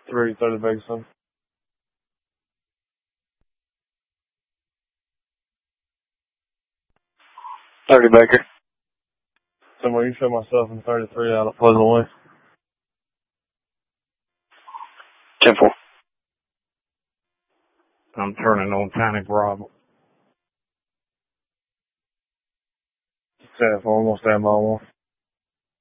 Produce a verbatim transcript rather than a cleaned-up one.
three thirty Bakersfield. thirty Baker. Somewhere you show myself in thirty-three out of Pleasant Way. Temple. I'm turning on Tiny Bravo. Set for almost that mile one.